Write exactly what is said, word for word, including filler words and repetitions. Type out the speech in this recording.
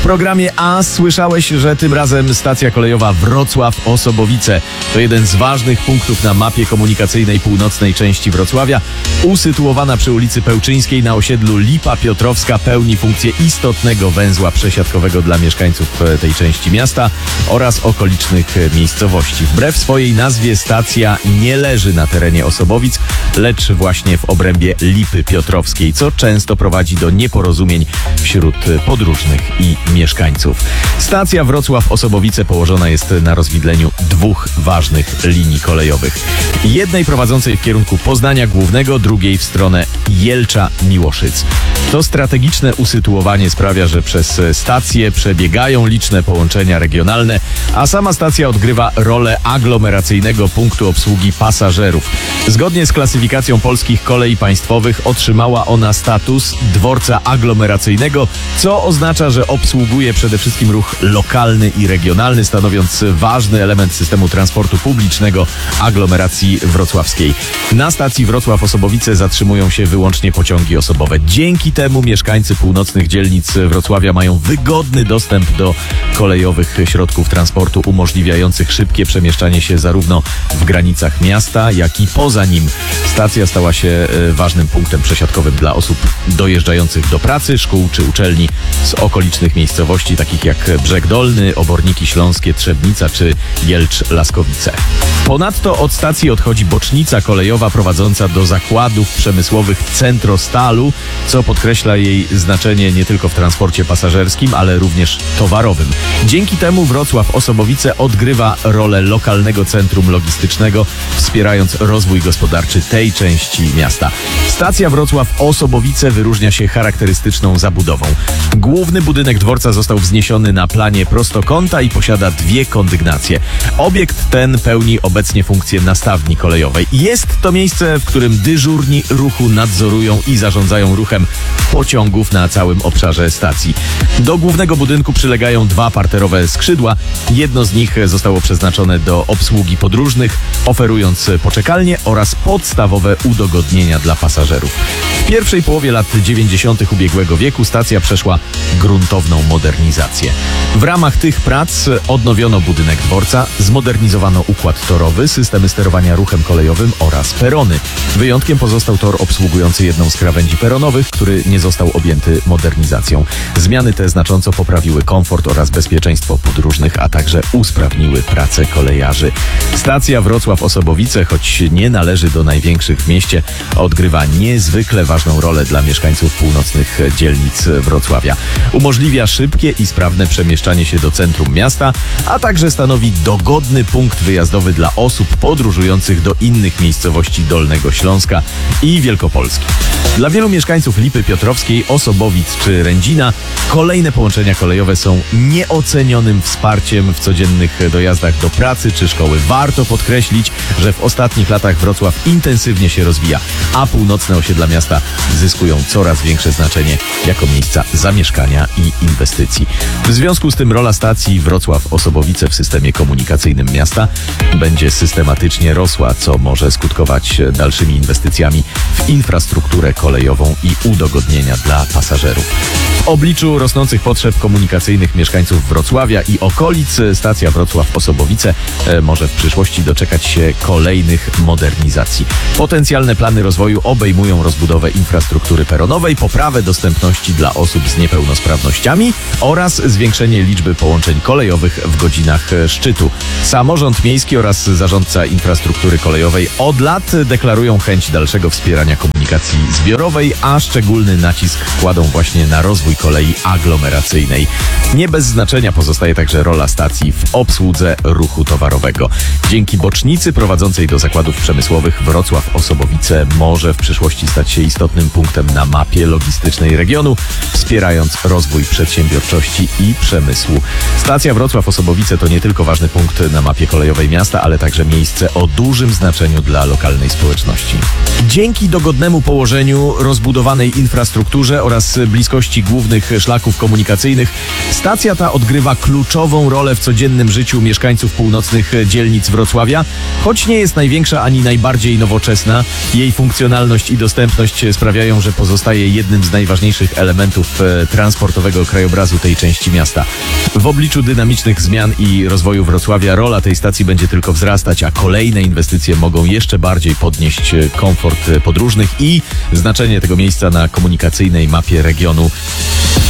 programie A słyszałeś, że tym razem stacja kolejowa Wrocław-Osobowice to jeden z ważnych punktów na mapie komunikacyjnej północnej części Wrocławia. Usytuowana przy ulicy Pełczyńskiej na osiedlu Lipa Piotrowska pełni funkcję istotnego węzła przesiadkowego dla mieszkańców tej części miasta oraz okolicznych miejscowości. Wbrew swojej nazwie stacja nie leży na terenie Osobowic, lecz właśnie w obrębie Lipy Piotrowskiej, co często prowadzi do nieporozumień wśród podróżnych i mieszkańców. Stacja Wrocław-Osobowice położona jest na rozwidleniu dwóch ważnych linii kolejowych. Jednej prowadzącej w kierunku Poznania Głównego, drugiej w stronę Jelcza-Miłoszyc. To strategiczne usytuowanie sprawia, że przez stację przebiegają liczne połączenia regionalne, a sama stacja odgrywa rolę aglomeracyjnego punktu obsługi pasażerów. Zgodnie z klasyfikacją polskich kolei państwowych otrzymała ona status dworca aglomeracyjnego, co oznacza, że obsługuje przede wszystkim ruch lokalny i regionalny, stanowiąc ważny element systemu transportu publicznego aglomeracji wrocławskiej. Na stacji Wrocław-Osobowice zatrzymują się wyłącznie pociągi osobowe. Dzięki temu mieszkańcy północnych dzielnic Wrocławia mają wygodny dostęp do kolejowych środków transportu umożliwiających szybkie przemieszczanie się zarówno w granicach miasta, jak i poza nim. Stacja stała się ważnym punktem przesiadkowym dla osób dojeżdżających do pracy, szkół czy uczelni z okolicznych miejscowości takich jak Brzeg Dolny, Oborniki Śląskie, Trzebnica czy Jelcz-Laskowice. Ponadto od stacji odchodzi bocznica kolejowa prowadząca do zakładów przemysłowych Centrostalu, co podkreśla jej znaczenie nie tylko w transporcie pasażerskim, ale również towarowym. Dzięki temu Wrocław-Osobowice odgrywa rolę lokalnego centrum logistycznego, wspierając rozwój gospodarczy tej części miasta. Stacja Wrocław-Osobowice wyróżnia się charakterystyczną zabudową. Główny budynek dworca został wzniesiony na planie prostokąta i posiada dwie kondygnacje. Obiekt ten pełni obecnie funkcję nastawni kolejowej. Jest to miejsce, w którym dyżurni ruchu nadzorują i zarządzają ruchem pociągów na całym obszarze stacji. Do głównego budynku przylegają dwa parterowe skrzydła. Jedno z nich zostało przeznaczone do obsługi podróżnych, oferując poczekalnie oraz podstawowe udogodnienia dla pasażerów. W pierwszej połowie lat dziewięćdziesiątych ubiegłego wieku stacja przeszła gruntowną modernizację. W ramach tych prac odnowiono budynek dworca, zmodernizowano układ torowy, systemy sterowania ruchem kolejowym oraz perony. Wyjątkiem pozostał tor obsługujący jedną z krawędzi peronowych, który nie został objęty modernizacją. Zmiany te znacząco poprawiły komfort oraz bezpieczeństwo podróżnych, a także usprawniły pracę kolejarzy. Stacja Wrocław-Osobowice, choć nie należy do największych w mieście, odgrywa niezwykle ważną rolę dla mieszkańców północnych dzielnic Wrocławia. Umożliwia szybkie i sprawne przemieszczanie się do centrum miasta, a także stanowi dogodny punkt wyjazdowy dla osób podróżujących do innych miejscowości Dolnego Śląska i Wielkopolski. Dla wielu mieszkańców Lipy Piotrowskiej, Osobowic czy Rędzina kolejne połączenia kolejowe są nieocenionym wsparciem w codziennych dojazdach do pracy czy szkoły. Warto podkreślić, że w ostatnich latach Wrocław intensywnie się rozwija, a północne osiedla miasta zyskują coraz większe znaczenie jako miejsca zamieszkania i inwestycji. W związku z tym rola stacji Wrocław-Osobowice w systemie komunikacyjnym miasta będzie systematycznie rosła, co może skutkować dalszymi inwestycjami w infrastrukturę kolejową i udogodnienia dla pasażerów. W obliczu rosnących potrzeb komunikacyjnych mieszkańców Wrocławia i okolic stacja Wrocław-Osobowice może w przyszłości doczekać się kolejnych modernizacji. Potencjalne plany rozwoju obejmują rozbudowę infrastruktury peronowej, poprawę dostępności dla osób z niepełnosprawnościami oraz zwiększenie liczby połączeń kolejowych w godzinach szczytu. Samorząd miejski oraz zarządca infrastruktury kolejowej od lat deklarują chęć dalszego wspierania komunikacji zbiorowej, a szczególny nacisk kładą właśnie na rozwój kolei aglomeracyjnej. Nie bez znaczenia pozostaje także rola stacji w obsłudze ruchu towarowego. Dzięki bocznicy prowadzącej do zakładów przemysłowych Wrocław-Osobowice może w przyszłości stać się istotnym punktem na mapie logistycznej regionu, wspierając rozwój przedsiębiorczości i przemysłu. Stacja Wrocław-Osobowice to nie tylko ważny punkt na mapie kolejowej miasta, ale także miejsce o dużym znaczeniu dla lokalnej społeczności. Dzięki dogodnemu położeniu, rozbudowanej infrastrukturze oraz bliskości głównych szlaków komunikacyjnych, stacja ta odgrywa kluczową rolę w codziennym życiu mieszkańców północnych dzielnic Wrocławia. Choć nie jest największa ani najbardziej nowoczesna, jej funkcjonalność i dostępność sprawiają, że pozostaje jednym z najważniejszych elementów transportowego krajobrazów krajobrazu tej części miasta. W obliczu dynamicznych zmian i rozwoju Wrocławia rola tej stacji będzie tylko wzrastać, a kolejne inwestycje mogą jeszcze bardziej podnieść komfort podróżnych i znaczenie tego miejsca na komunikacyjnej mapie regionu.